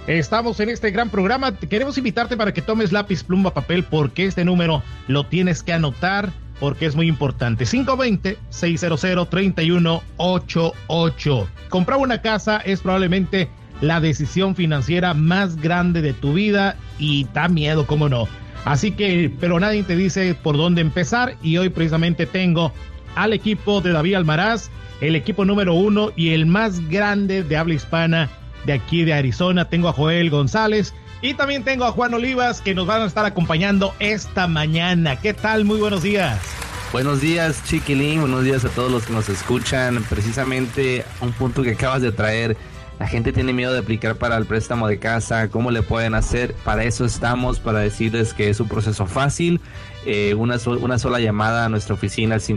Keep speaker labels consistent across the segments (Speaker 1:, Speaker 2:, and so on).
Speaker 1: Estamos en este gran programa. Queremos invitarte para que tomes lápiz, pluma, papel, porque este número lo tienes que anotar, porque es muy importante. 520-600-3188. Comprar una casa es probablemente la decisión financiera más grande de tu vida y da miedo, cómo no. Así que, pero nadie te dice por dónde empezar, y hoy precisamente tengo al equipo de David Almaraz, el equipo número 1 y el más grande de habla hispana de aquí de Arizona. Tengo a Joel González y también tengo a Juan Olivas, que nos van a estar acompañando esta mañana. ¿Qué tal? Muy buenos días.
Speaker 2: Buenos días, Chiquilín. Buenos días a todos los que nos escuchan. Precisamente un punto que acabas de traer. La gente tiene miedo de aplicar para el préstamo de casa. ¿Cómo le pueden hacer? Para eso estamos, para decirles que es un proceso fácil. Una sola llamada a nuestra oficina al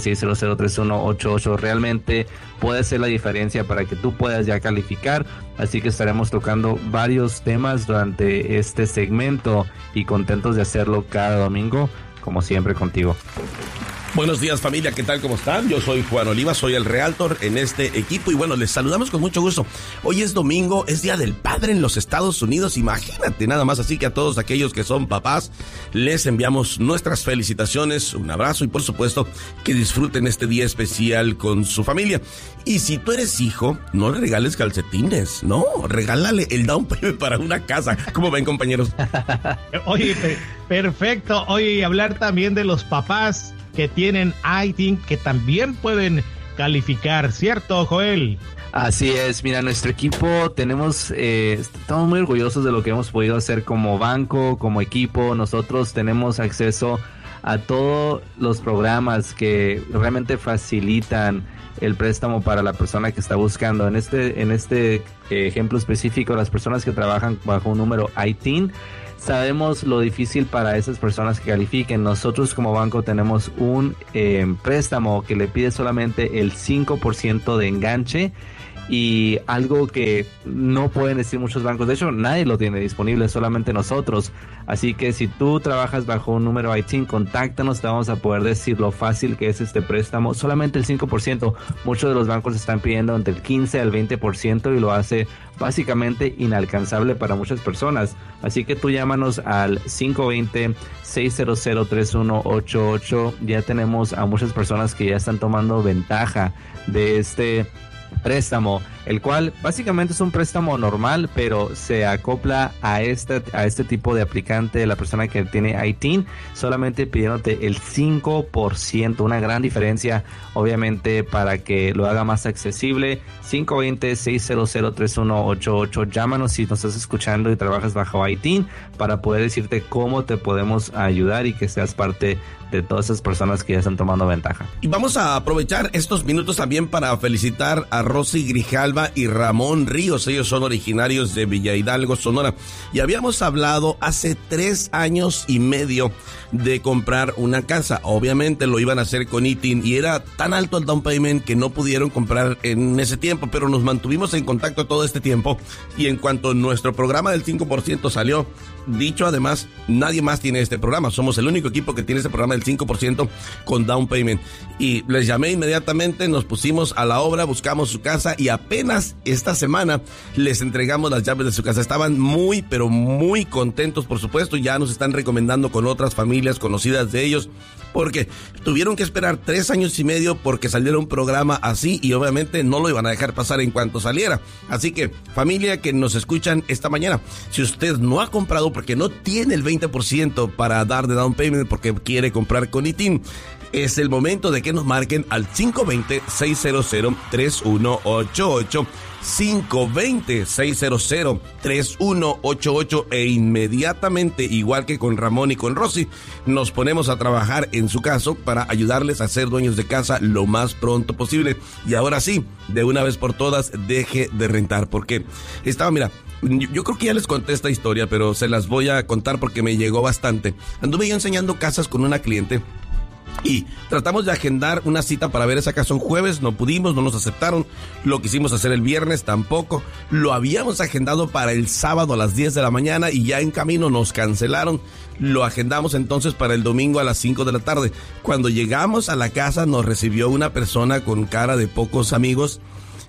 Speaker 2: 520-600-3188 realmente puede ser la diferencia para que tú puedas ya calificar. Así que estaremos tocando varios temas durante este segmento y contentos de hacerlo cada domingo, como siempre, contigo.
Speaker 3: Buenos días, familia, ¿qué tal? ¿Cómo están? Yo soy Juan Oliva, soy el Realtor en este equipo y bueno, les saludamos con mucho gusto. Hoy es domingo, es Día del Padre en los Estados Unidos, imagínate nada más, así que a todos aquellos que son papás, les enviamos nuestras felicitaciones, un abrazo y por supuesto que disfruten este día especial con su familia. Y si tú eres hijo, no le regales calcetines, no, regálale el down payment para una casa. ¿Cómo ven, compañeros?
Speaker 1: Oye, perfecto. Oye, y hablar también de los papás que tienen ITIN, que también pueden calificar, ¿cierto, Joel?
Speaker 2: Así es, mira, nuestro equipo estamos muy orgullosos de lo que hemos podido hacer como banco, como equipo. Nosotros tenemos acceso a todos los programas que realmente facilitan el préstamo para la persona que está buscando. En este ejemplo específico, las personas que trabajan bajo un número ITIN, sabemos lo difícil para esas personas que califiquen. Nosotros como banco tenemos un préstamo que le pide solamente el 5% de enganche, y algo que no pueden decir muchos bancos, de hecho nadie lo tiene disponible, solamente nosotros. Así que si tú trabajas bajo un número ITIN, contáctanos, te vamos a poder decir lo fácil que es este préstamo. Solamente el 5%, muchos de los bancos están pidiendo entre el 15 al 20% y lo hace básicamente inalcanzable para muchas personas. Así que tú llámanos al 520-600-3188. Ya tenemos a muchas personas que ya están tomando ventaja de este préstamo, el cual básicamente es un préstamo normal, pero se acopla a este tipo de aplicante, la persona que tiene ITIN, solamente pidiéndote el 5%, una gran diferencia, obviamente, para que lo haga más accesible. 520-600-3188, llámanos si nos estás escuchando y trabajas bajo ITIN, para poder decirte cómo te podemos ayudar y que seas parte de todas esas personas que ya están tomando ventaja.
Speaker 3: Y vamos a aprovechar estos minutos también para felicitar a Rosy Grijalva y Ramón Ríos. Ellos son originarios de Villa Hidalgo, Sonora, y habíamos hablado hace 3 años y medio de comprar una casa. Obviamente lo iban a hacer con ITIN y era tan alto el down payment que no pudieron comprar en ese tiempo, pero nos mantuvimos en contacto todo este tiempo, y en cuanto nuestro programa del 5% salió, dicho además, nadie más tiene este programa, somos el único equipo que tiene este programa del 5% con down payment, y les llamé inmediatamente, nos pusimos a la obra, buscamos su casa y apenas esta semana les entregamos las llaves de su casa. Estaban muy, pero muy contentos, por supuesto, ya nos están recomendando con otras familias conocidas de ellos, porque tuvieron que esperar 3 años y medio porque saliera un programa así, y obviamente no lo iban a dejar pasar en cuanto saliera. Así que, familia que nos escuchan esta mañana, si usted no ha comprado porque no tiene el 20% para dar de down payment porque quiere comprar con ITIN, es el momento de que nos marquen al 520-600-3188, 520-600-3188, e inmediatamente, igual que con Ramón y con Rosy, nos ponemos a trabajar en su caso para ayudarles a ser dueños de casa lo más pronto posible. Y ahora sí, de una vez por todas, deje de rentar, porque yo creo que ya les conté esta historia, pero se las voy a contar porque me llegó bastante. Anduve yo enseñando casas con una cliente y tratamos de agendar una cita para ver esa casa un jueves, no pudimos, no nos aceptaron. Lo quisimos hacer el viernes, tampoco. Lo habíamos agendado para el sábado a las 10 de la mañana y ya en camino nos cancelaron. Lo agendamos entonces para el domingo a las 5 de la tarde. Cuando llegamos a la casa nos recibió una persona con cara de pocos amigos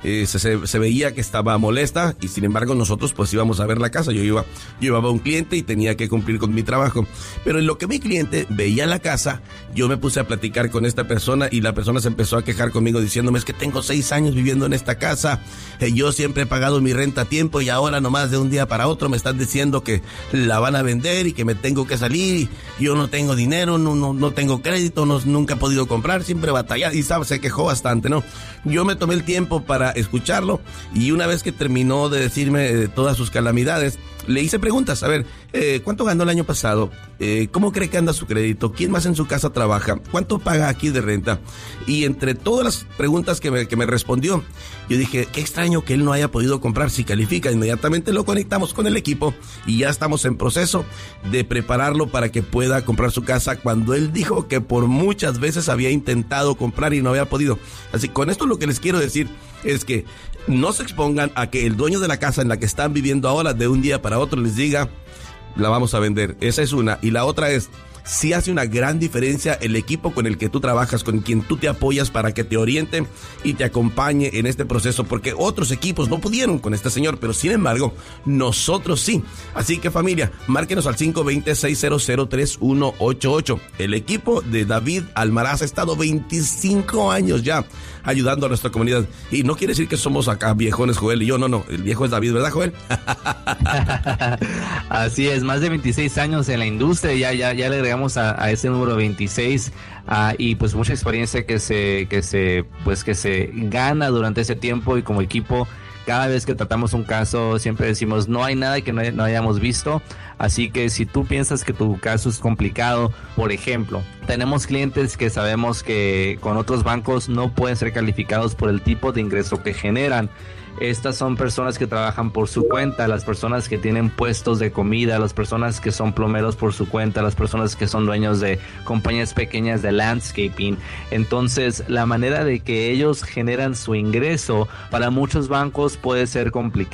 Speaker 3: se veía que estaba molesta y sin embargo nosotros pues íbamos a ver la casa. Yo llevaba un cliente y tenía que cumplir con mi trabajo. Pero en lo que mi cliente veía la casa, yo me puse a platicar con esta persona y la persona se empezó a quejar conmigo diciéndome: es que tengo 6 años viviendo en esta casa, yo siempre he pagado mi renta a tiempo y ahora nomás de un día para otro me están diciendo que la van a vender y que me tengo que salir, y yo no tengo dinero, no tengo crédito, nunca he podido comprar, siempre batallar, y se quejó bastante, ¿no? Yo me tomé el tiempo para escucharlo y una vez que terminó de decirme todas sus calamidades, le hice preguntas. A ver, ¿cuánto ganó el año pasado? ¿Cómo cree que anda su crédito? ¿Quién más en su casa trabaja? ¿Cuánto paga aquí de renta? Y entre todas las preguntas que me respondió, yo dije, qué extraño que él no haya podido comprar si califica. Inmediatamente lo conectamos con el equipo y ya estamos en proceso de prepararlo para que pueda comprar su casa, cuando él dijo que por muchas veces había intentado comprar y no había podido. Así, con esto lo que les quiero decir es que no se expongan a que el dueño de la casa en la que están viviendo ahora de un día para otro les diga, la vamos a vender. Esa es una. Y la otra es, sí hace una gran diferencia el equipo con el que tú trabajas, con quien tú te apoyas para que te oriente y te acompañe en este proceso, porque otros equipos no pudieron con este señor, pero sin embargo, nosotros sí. Así que familia, márquenos al 520-600-3188. El equipo de David Almaraz ha estado 25 años ya ayudando a nuestra comunidad. Y no quiere decir que somos acá viejones, Joel y yo, no, el viejo es David, ¿verdad, Joel?
Speaker 2: Así es, más de 26 años en la industria, ya le agregamos a ese número 26, y pues mucha experiencia que se gana durante ese tiempo, y como equipo cada vez que tratamos un caso siempre decimos no hay nada que no hayamos visto. Así que si tú piensas que tu caso es complicado, por ejemplo, tenemos clientes que sabemos que con otros bancos no pueden ser calificados por el tipo de ingreso que generan. Estas son personas que trabajan por su cuenta, las personas que tienen puestos de comida, las personas que son plomeros por su cuenta, las personas que son dueños de compañías pequeñas de landscaping. Entonces, la manera de que ellos generan su ingreso para muchos bancos puede ser complicada.